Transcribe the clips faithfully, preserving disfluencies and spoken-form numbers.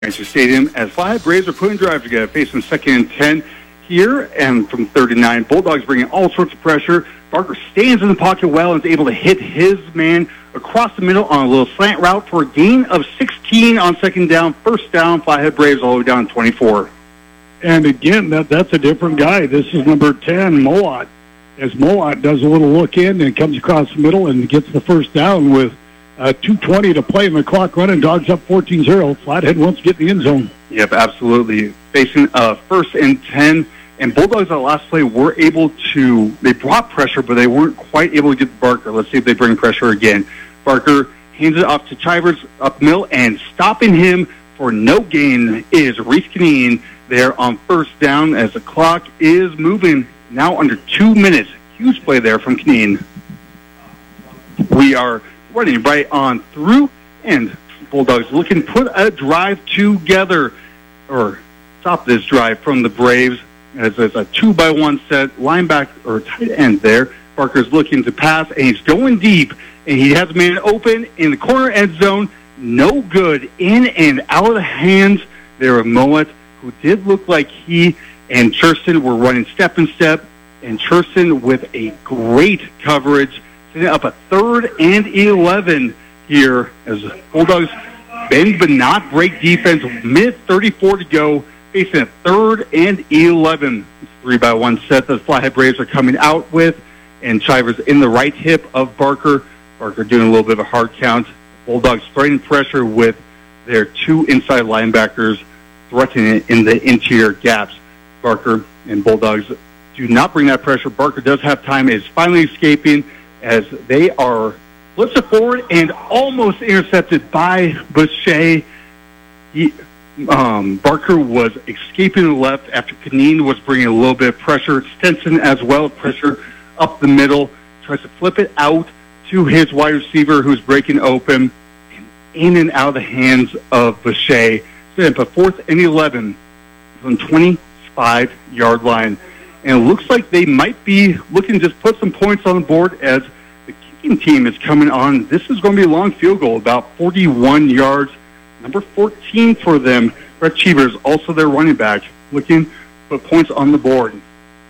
Rancher Stadium as Flathead Braves are putting drive together, facing second and ten here, and from thirty-nine, Bulldogs bringing all sorts of pressure. Barker stands in the pocket well and is able to hit his man across the middle on a little slant route for a gain of sixteen on second down. First down, Flathead Braves all the way down to twenty-four. And again, that that's a different guy. This is number ten, Moat. As Moat does a little look in and comes across the middle and gets the first down with uh, two twenty to play and the clock running. Dogs up fourteen zero. Flathead wants to get in the end zone. Yep, absolutely. Facing uh, first and ten. And Bulldogs on the last play were able to, they brought pressure, but they weren't quite able to get Barker. Let's see if they bring pressure again. Barker hands it off to Chivers up middle, and stopping him for no gain is Reese Kneen there on first down as the clock is moving now under two minutes. Huge play there from Kneen. We are running right on through, and Bulldogs looking to put a drive together, or stop this drive from the Braves. As it's a two-by-one set, linebacker or tight end there. Barker's looking to pass, and he's going deep, and he has a man open in the corner end zone. No good. In and out of the hands there of Moet, who did look like he and Churston were running step and step, and Churston with a great coverage, setting up a third and eleven here as Bulldogs bend but not break defense. Minute thirty-four to go. Facing a third and eleven. Three by one set that the Flathead Braves are coming out with. And Chivers in the right hip of Barker. Barker doing a little bit of a hard count. Bulldogs threatening pressure with their two inside linebackers threatening it in the interior gaps. Barker and Bulldogs do not bring that pressure. Barker does have time, is finally escaping as they are blitzed forward and almost intercepted by Boucher. He... Um, Barker was escaping to the left after Kneen was bringing a little bit of pressure. Stenson as well, pressure up the middle. Tries to flip it out to his wide receiver who's breaking open. And in and out of the hands of Boucher. Set up a fourth and eleven from twenty-five-yard line. And it looks like they might be looking to just put some points on the board as the kicking team is coming on. This is going to be a long field goal, about forty-one yards. Number fourteen for them, Brett Cheevers, also their running back, looking to put points on the board.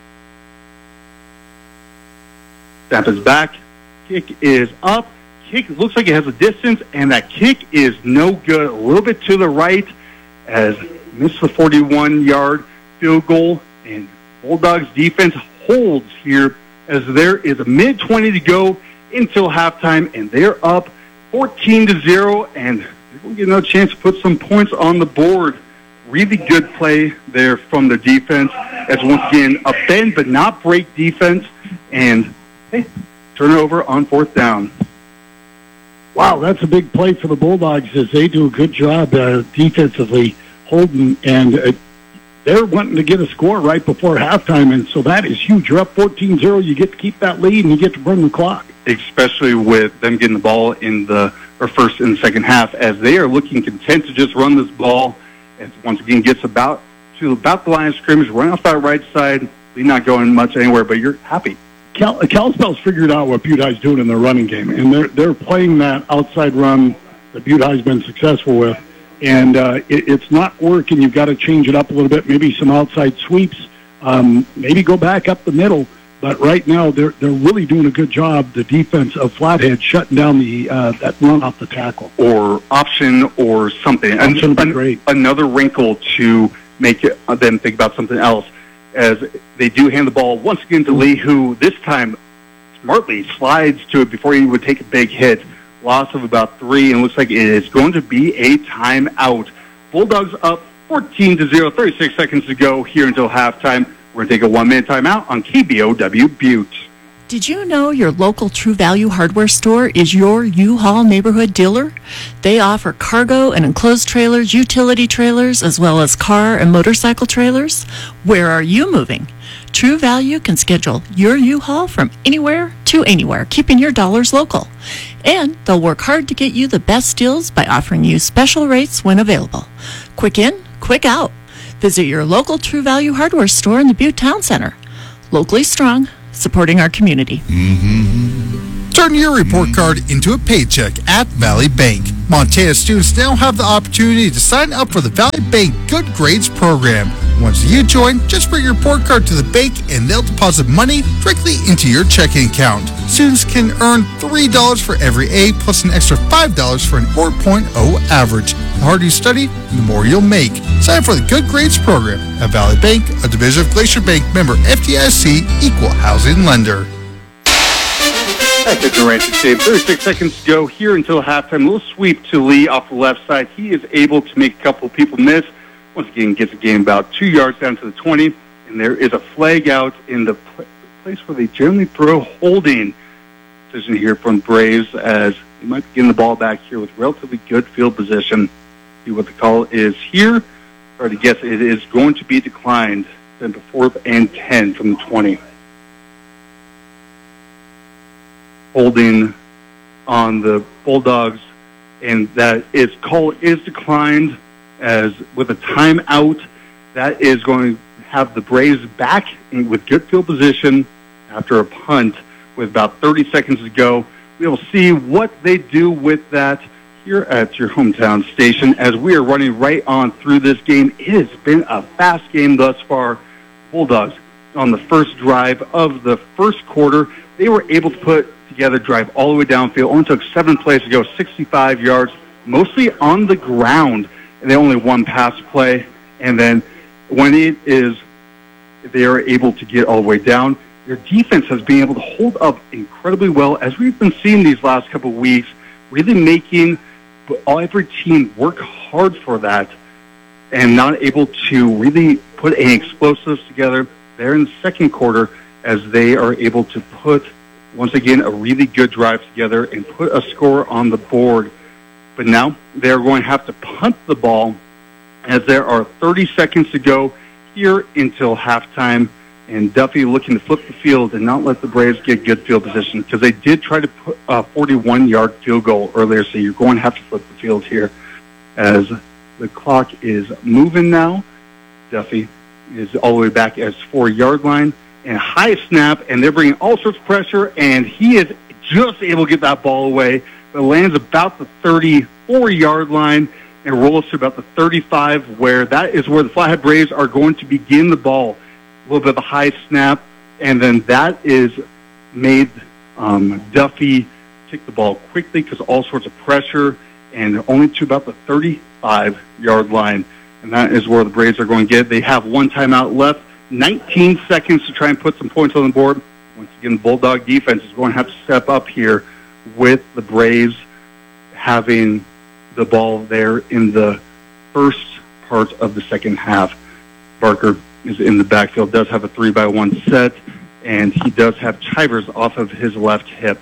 Snap is back. Kick is up. Kick looks like it has a distance, and that kick is no good. A little bit to the right as missed the forty-one-yard field goal, and Bulldogs defense holds here as there is a minute twenty to go until halftime, and they're up fourteen to zero, and we'll get another chance to put some points on the board. Really good play there from the defense. As once again, a bend but not break defense. And hey, turnover on fourth down. Wow, that's a big play for the Bulldogs as they do a good job uh, defensively holding. And uh, they're wanting to get a score right before halftime. And so that is huge. You're up fourteen zero. You get to keep that lead and you get to burn the clock. Especially with them getting the ball in the or first and second half, as they are looking content to just run this ball. And once again, gets about to about the line of scrimmage, run off that right side. You're not going much anywhere, but you're happy. Cal, Kalispell's figured out what Butte High's doing in their running game, and they're they're playing that outside run that Butte High's been successful with. And uh, it, it's not working. You've got to change it up a little bit. Maybe some outside sweeps. Um, maybe go back up the middle. But right now, they're they're really doing a good job, the defense of Flathead, shutting down the uh, that run off the tackle. Or option or something. Option would be great. Another wrinkle to make it, uh, them think about something else, as they do hand the ball once again to Lee, who this time smartly slides to it before he would take a big hit. Loss of about three, and looks like it is going to be a timeout. Bulldogs up fourteen to zero, thirty-six seconds to go here until halftime. We're going to take a one-minute timeout on K B O W Butte. Did you know your local True Value hardware store is your U-Haul neighborhood dealer? They offer cargo and enclosed trailers, utility trailers, as well as car and motorcycle trailers. Where are you moving? True Value can schedule your U-Haul from anywhere to anywhere, keeping your dollars local. And they'll work hard to get you the best deals by offering you special rates when available. Quick in, quick out. Visit your local True Value hardware store in the Butte Town Center. Locally strong, supporting our community. Mm-hmm. Turn your report card into a paycheck at Valley Bank. Montana students now have the opportunity to sign up for the Valley Bank Good Grades program. Once you join, just bring your report card to the bank and they'll deposit money directly into your checking account. Students can earn three dollars for every A plus an extra five dollars for an four point oh average. The harder you study, the more you'll make. Sign up for the Good Grades program at Valley Bank, a division of Glacier Bank, member F D I C, equal housing lender. Back at the Ranch Save. thirty-six seconds to go here until halftime. A little sweep to Lee off the left side. He is able to make a couple of people miss. Once again, gets the game about two yards down to the twenty. And there is a flag out in the pl- place where they generally throw holding. Decision here from Braves as they might be getting the ball back here with relatively good field position. See what the call is here. Hard to guess. It is going to be declined. Then to fourth and ten from the twenty. Holding on the Bulldogs, and that is call is declined as with a timeout. That is going to have the Braves back in, with good field position after a punt with about thirty seconds to go. We will see what they do with that here at your hometown station as we are running right on through this game. It has been a fast game thus far. Bulldogs on the first drive of the first quarter, they were able to put together drive all the way downfield. Only took seven plays to go, sixty-five yards, mostly on the ground. And they only one pass play. And then when it is, they are able to get all the way down. Your defense has been able to hold up incredibly well, as we've been seeing these last couple of weeks, really making every team work hard for that and not able to really put any explosives together. They're in the second quarter as they are able to put, once again, a really good drive together and put a score on the board. But now they're going to have to punt the ball as there are thirty seconds to go here until halftime. And Duffy looking to flip the field and not let the Braves get good field position because they did try to put a forty-one-yard field goal earlier, so you're going to have to flip the field here as the clock is moving now. Duffy is all the way back as four-yard line. And high snap, and they're bringing all sorts of pressure, and he is just able to get that ball away. But lands about the thirty-four-yard line and rolls to about the thirty-five, where that is where the Flathead Braves are going to begin the ball. A little bit of a high snap, and then that is made um, Duffy kick the ball quickly because all sorts of pressure, and only to about the thirty-five-yard line. And that is where the Braves are going to get. They have one timeout left. nineteen seconds to try and put some points on the board. Once again, the Bulldog defense is going to have to step up here with the Braves having the ball there in the first part of the second half. Barker is in the backfield, does have a three by one set, and he does have Chivers off of his left hip.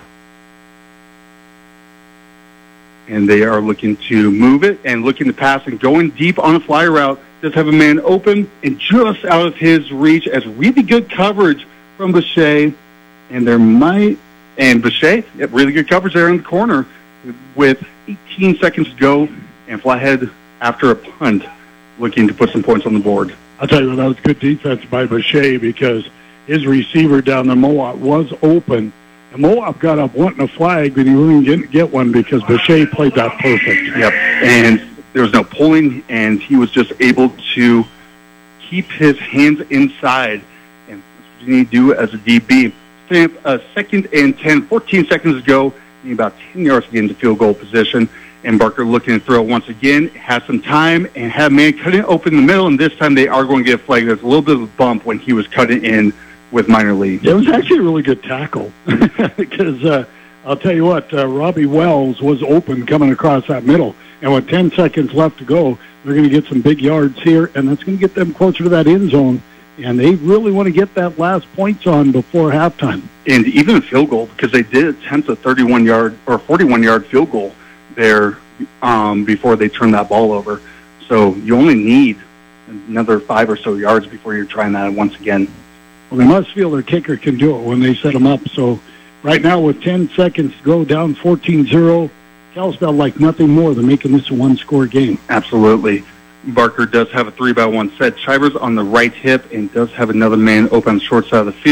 And they are looking to move it and looking to pass and going deep on a fly route. Does have a man open and just out of his reach as really good coverage from Boucher. And there might, and Boucher, yep, really good coverage there in the corner with eighteen seconds to go. And Flathead, after a punt, looking to put some points on the board. I'll tell you what, that was good defense by Boucher because his receiver down there, Moab, was open. And Moab got up wanting a flag, but he really didn't get one because Boucher played that perfect. Yep, and there was no pulling, and he was just able to keep his hands inside. And that's what you need to do as a D B. Stamp a second and ten, fourteen seconds to go. Need about ten yards to get into field goal position. And Barker looking to throw once again. Has some time and had a man cutting open in the middle, and this time they are going to get a flag. There's a little bit of a bump when he was cutting in with minor league. It was actually a really good tackle because uh, I'll tell you what, uh, Robbie Wells was open coming across that middle. And with ten seconds left to go, they're going to get some big yards here, and that's going to get them closer to that end zone. And they really want to get that last points on before halftime. And even a field goal, because they did attempt a thirty-one-yard or forty-one-yard field goal there um, before they turned that ball over. So you only need another five or so yards before you're trying that once again. Well, they must feel their kicker can do it when they set them up. So right now with ten seconds to go, down fourteen zero, Kalispell like nothing more than making this a one-score game. Absolutely. Barker does have a three by one set. Chivers on the right hip and does have another man open on the short side of the field.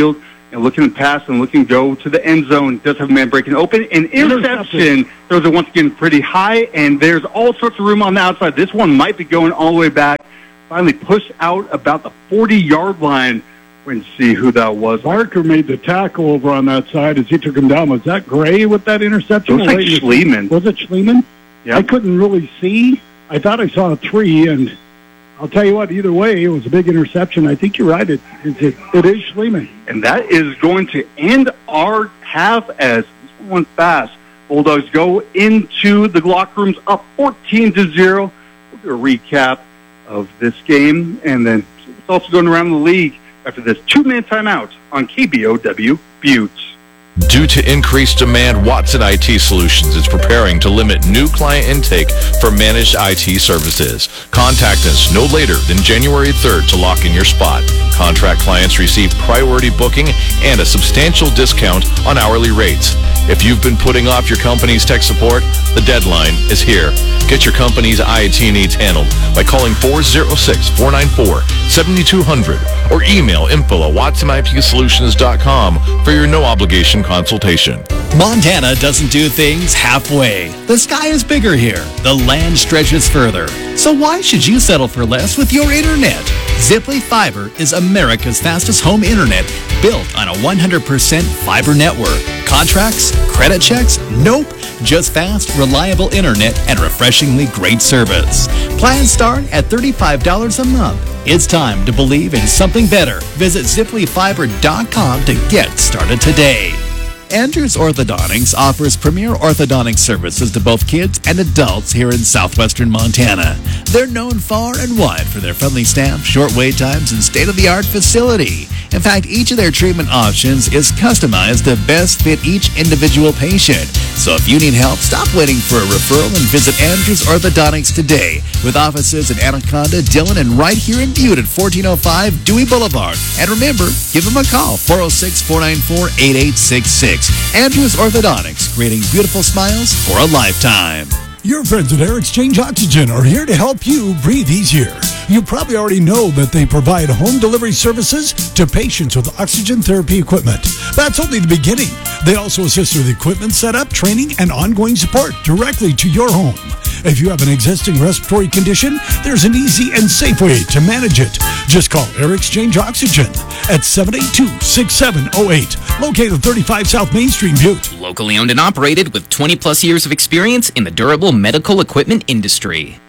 and looking to pass and looking to go to the end zone. Does have a man breaking open. An interception. Throws it once again pretty high, and there's all sorts of room on the outside. This one might be going all the way back. Finally pushed out about the forty-yard line. We're going to see who that was. Barker made the tackle over on that side as he took him down. Was that Gray with that interception? It was like Schliemann. Was it Schliemann? Yeah. I couldn't really see. I thought I saw a three, and I'll tell you what, either way, it was a big interception. I think you're right. It, it, it is Schliemann. And that is going to end our half as this one went fast. Bulldogs go into the locker rooms up fourteen to zero. We'll do a recap of this game, and then it's also going around the league after this two-man timeout on K B O W Butte. Due to increased demand, Watson I T Solutions is preparing to limit new client intake for managed I T services. Contact us no later than January third to lock in your spot. Contract clients receive priority booking and a substantial discount on hourly rates. If you've been putting off your company's tech support, the deadline is here. Get your company's I T needs handled by calling four oh six, four nine four, seven two zero zero or email info at watson I T solutions dot com for your no-obligation consultation. Montana doesn't do things halfway. The sky is bigger here. The land stretches further. So why should you settle for less with your internet? Ziply Fiber is America's fastest home internet built on a one hundred percent fiber network. Contracts? Credit checks? Nope. Just fast, reliable internet and refreshingly great service. Plans start at thirty-five dollars a month. It's time to believe in something better. Visit ziply fiber dot com to get started today. Andrews Orthodontics offers premier orthodontic services to both kids and adults here in southwestern Montana. They're known far and wide for their friendly staff, short wait times, and state-of-the-art facility. In fact, each of their treatment options is customized to best fit each individual patient. So if you need help, stop waiting for a referral and visit Andrews Orthodontics today, with offices in Anaconda, Dillon, and right here in Butte at fourteen oh five Dewey Boulevard. And remember, give them a call, four oh six, four nine four, eight eight six six. Andrews Orthodontics, creating beautiful smiles for a lifetime. Your friends at Air Exchange Oxygen are here to help you breathe easier. You probably already know that they provide home delivery services to patients with oxygen therapy equipment. That's only the beginning. They also assist with equipment setup, training, and ongoing support directly to your home. If you have an existing respiratory condition, there's an easy and safe way to manage it. Just call Air Exchange Oxygen at seven eight two, six seven oh eight, located thirty-five South Main Street, Butte. Locally owned and operated with twenty plus years of experience in the durable medical equipment industry.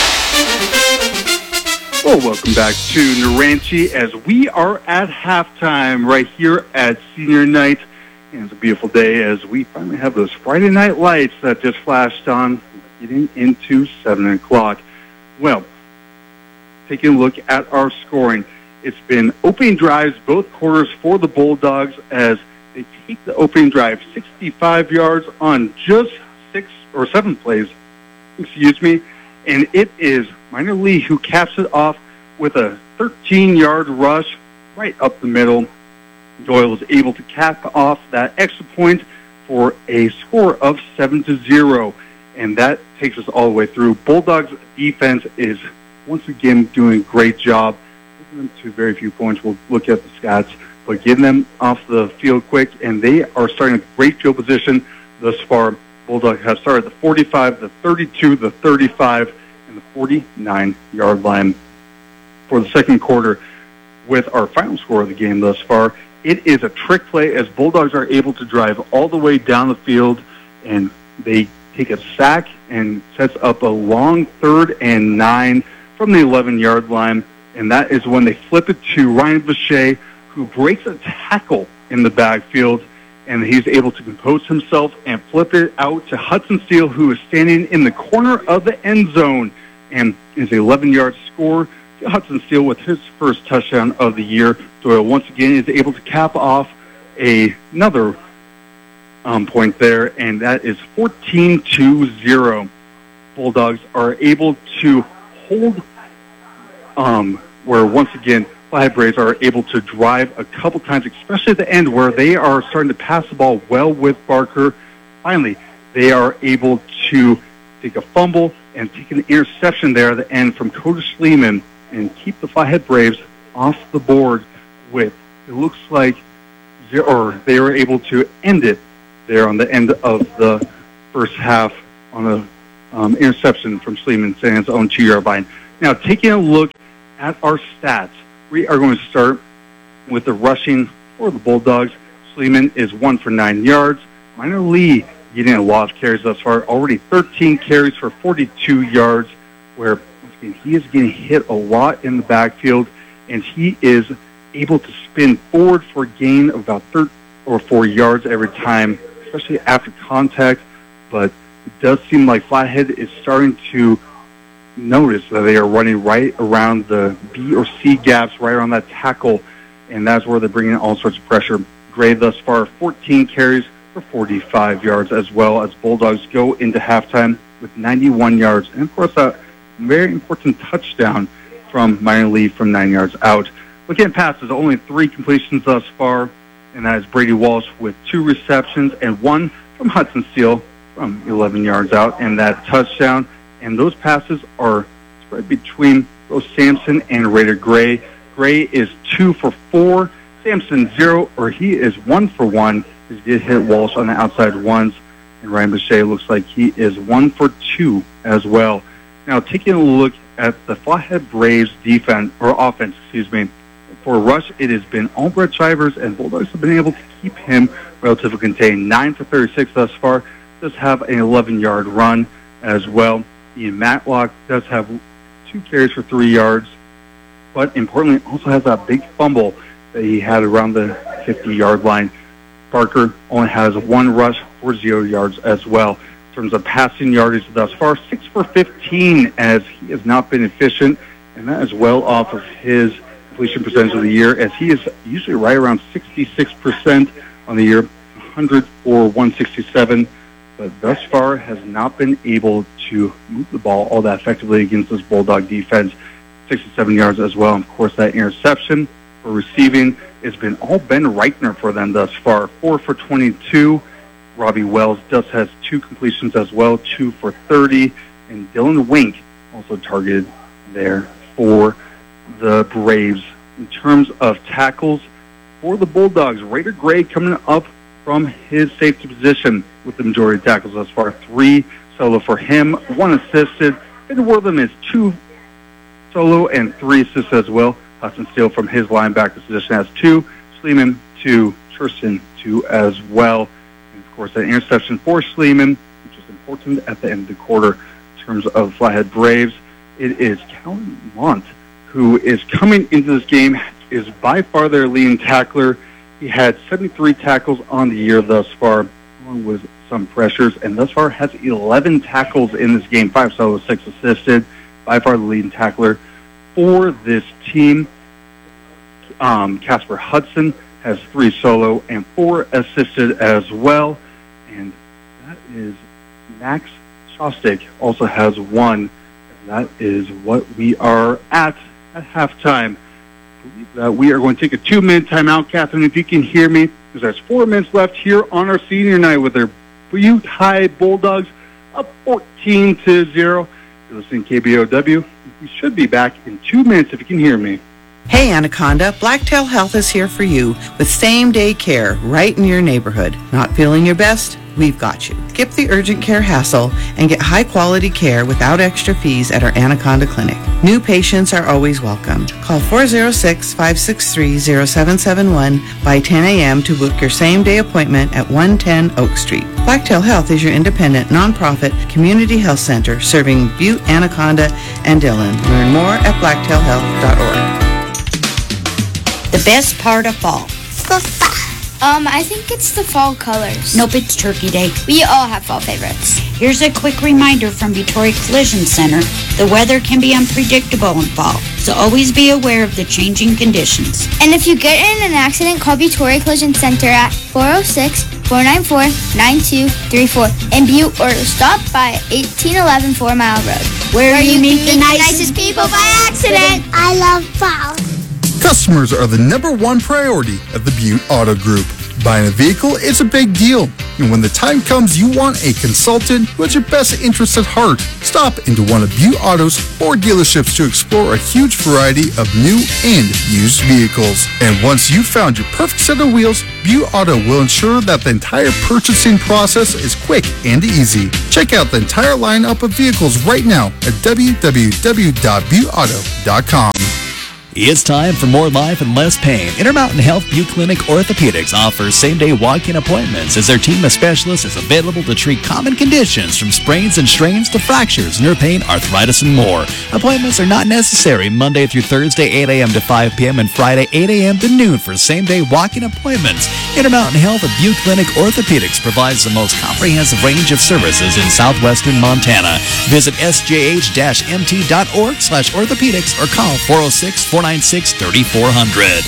Well, welcome back to Naranchi as we are at halftime right here at Senior Night. And it's a beautiful day as we finally have those Friday night lights that just flashed on, getting into seven o'clock. Well, taking a look at our scoring, it's been opening drives both quarters for the Bulldogs as they take the opening drive sixty-five yards on just six or seven plays, excuse me, and it is Minor Lee who caps it off with a thirteen-yard rush right up the middle. Doyle was able to cap off that extra point for a score of seven to zero, and that takes us all the way through. Bulldogs defense is once again doing a great job. Looking them to very few points. We'll look at the stats, but getting them off the field quick, and they are starting a great field position thus far. Bulldogs have started the forty-five, the thirty-two, the thirty-five, and the forty-nine-yard line for the second quarter. With our final score of the game thus far, it is a trick play as Bulldogs are able to drive all the way down the field, and they take a sack and sets up a long third and nine from the eleven-yard line, and that is when they flip it to Ryan Vache, who breaks a tackle in the backfield, and he's able to compose himself and flip it out to Hudson Steele, who is standing in the corner of the end zone, and is an eleven-yard score. Hudson Steele with his first touchdown of the year. Doyle once again is able to cap off a, another um, point there, and that is fourteen to zero. Bulldogs are able to hold um, where once again Flathead Braves are able to drive a couple times, especially at the end where they are starting to pass the ball well with Barker. Finally, they are able to take a fumble and take an interception there at the end from Cody Schliemann and keep the Flathead Braves off the board with, it looks like, or they were able to end it there on the end of the first half on a um, interception from Sleeman, setting his own two-yard line. Now, taking a look at our stats, we are going to start with the rushing for the Bulldogs. Sleeman is one for nine yards. Minor Lee getting a lot of carries thus far, already thirteen carries for forty-two yards, where once again, he is getting hit a lot in the backfield, and he is able to spin forward for a gain of about three or four yards every time, especially after contact. But it does seem like Flathead is starting to notice that they are running right around the B or C gaps, right around that tackle, and that's where they're bringing in all sorts of pressure. Gray thus far, fourteen carries for forty-five yards, as well as Bulldogs go into halftime with ninety-one yards. And, of course, a very important touchdown from Minor Lee from nine yards out. Looking at passes, only three completions thus far, and that is Brady Walsh with two receptions and one from Hudson Steele from eleven yards out, and that touchdown. And those passes are spread between both Sampson and Raider Gray. Gray is two for four. Sampson zero, or he is one for one. He did hit Walsh on the outside ones. And Ryan Boucher looks like he is one for two as well. Now, taking a look at the Flathead Braves defense, or offense, excuse me, for rush, it has been all Brett Shivers, and Bulldogs have been able to keep him relatively contained. nine for thirty-six thus far. Does have an eleven-yard run as well. Ian Matlock does have two carries for three yards, but importantly also has that big fumble that he had around the fifty-yard line. Parker only has one rush for zero yards as well. In terms of passing yardage thus far, six for fifteen, as he has not been efficient, and that is well off of his completion percentage of the year, as he is usually right around sixty-six percent on the year, one hundred for one sixty-seven, but thus far has not been able to move the ball all that effectively against this Bulldog defense. sixty-seven yards as well. And of course, that interception for receiving has been all Ben Reichner for them thus far. Four for twenty-two. Robbie Wells does has two completions as well, two for thirty. And Dylan Wink also targeted there for the Braves. In terms of tackles for the Bulldogs, Raider Gray coming up from his safety position with the majority of tackles thus far. Three solo for him, one assisted. Ben Wortham is two solo and three assists as well. Hudson Steele from his linebacker position has two. Sleeman, two. Churston, two as well. And, of course, an interception for Sleeman, which is important at the end of the quarter. In terms of Flathead Braves, it is Callan Mont who is coming into this game, is by far their leading tackler. He had seventy-three tackles on the year thus far, along with some pressures, and thus far has eleven tackles in this game, five solo, six assisted. By far the leading tackler for this team. Um, Casper Hudson has three solo and four assisted as well. And that is Max Shostak also has one. And that is what we are at at halftime. I believe that we are going to take a two-minute timeout. Catherine, if you can hear me, because there's four minutes left here on our senior night with their Butte High Bulldogs up fourteen to zero. You're listening to K B O W. We should be back in two minutes if you can hear me. Hey Anaconda, Blacktail Health is here for you with same-day care right in your neighborhood. Not feeling your best? We've got you. Skip the urgent care hassle and get high-quality care without extra fees at our Anaconda Clinic. New patients are always welcome. Call four oh six, five six three, oh seven seven one by ten a.m. to book your same-day appointment at one ten Oak Street. Blacktail Health is your independent, nonprofit community health center serving Butte, Anaconda, and Dillon. Learn more at blacktail health dot org. The best part of fall. Um, I think it's the fall colors. Nope, it's Turkey Day. We all have fall favorites. Here's a quick reminder from Detroit Collision Center. The weather can be unpredictable in fall, so always be aware of the changing conditions. And if you get in an accident, call Detroit Collision Center at four oh six, four nine four, nine two three four in Butte, or stop by eighteen eleven Four Mile Road, where, where you, you meet, meet the, the nicest, nicest people by accident. I love fall. Customers are the number one priority at the Butte Auto Group. Buying a vehicle is a big deal, and when the time comes you want a consultant who has your best interests at heart, stop into one of Butte Auto's four dealerships to explore a huge variety of new and used vehicles. And once you've found your perfect set of wheels, Butte Auto will ensure that the entire purchasing process is quick and easy. Check out the entire lineup of vehicles right now at w w w dot butte auto dot com. It's time for more life and less pain. Intermountain Health Butte Clinic Orthopedics offers same-day walk-in appointments as their team of specialists is available to treat common conditions from sprains and strains to fractures, nerve pain, arthritis, and more. Appointments are not necessary Monday through Thursday, eight a.m. to five p.m. and Friday, eight a.m. to noon for same-day walk-in appointments. Intermountain Health of Butte Clinic Orthopedics provides the most comprehensive range of services in southwestern Montana. Visit s j h dash m t dot org slash orthopedics or call four oh six, four nine six, three four zero zero.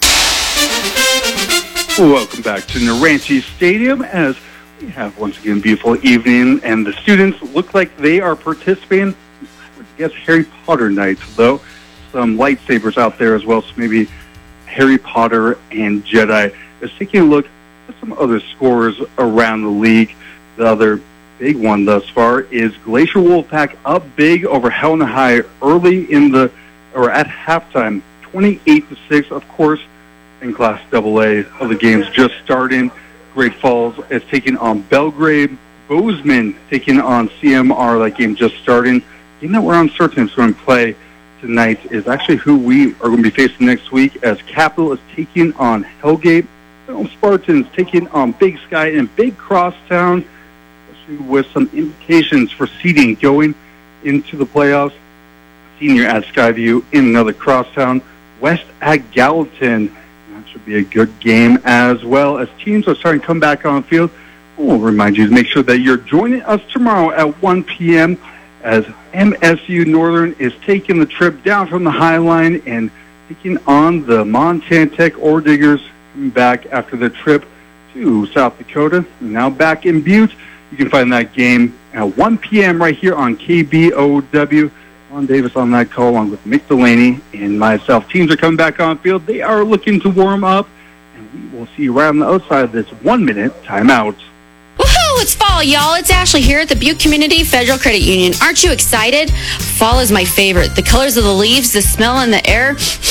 Welcome back to Naranche Stadium as we have once again a beautiful evening, and the students look like they are participating. I would guess Harry Potter night, though. Some lightsabers out there as well, so maybe Harry Potter and Jedi. Just taking a look at some other scores around the league. The other big one thus far is Glacier Wolfpack up big over Helena High early in the or at halftime, twenty-eight to six. Of course, in Class double A of the games just starting. Great Falls is taking on Belgrade. Bozeman taking on C M R. That game just starting. Game that we're uncertain is going to play tonight is actually who we are going to be facing next week, as Capital is taking on Hellgate. Spartans taking on Big Sky and Big Crosstown, especially with some implications for seeding going into the playoffs. Senior at Skyview in another Crosstown. West at Gallatin. That should be a good game as well, as teams are starting to come back on the field. We'll remind you to make sure that you're joining us tomorrow at one p.m. as M S U Northern is taking the trip down from the High Line and taking on the Montana Tech Ore Diggers, coming back after their trip to South Dakota. Now back in Butte. You can find that game at one p.m. right here on K B O W. Ron Davis on that call, along with Mick Delaney and myself. Teams are coming back on field. They are looking to warm up, and we will see you right on the outside of this one-minute timeout. Woohoo! It's fall, y'all. It's Ashley here at the Butte Community Federal Credit Union. Aren't you excited? Fall is my favorite. The colors of the leaves, the smell in the air.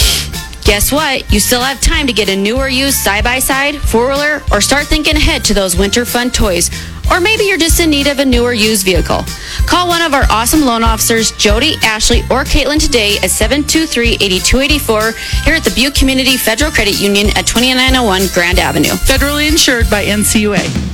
Guess what? You still have time to get a new or used side-by-side, four-wheeler, or start thinking ahead to those winter fun toys. Or maybe you're just in need of a new or used vehicle. Call one of our awesome loan officers, Jody, Ashley, or Caitlin today at seven two three, eight two eight four here at the Butte Community Federal Credit Union at twenty-nine oh one Grand Avenue. Federally insured by N C U A.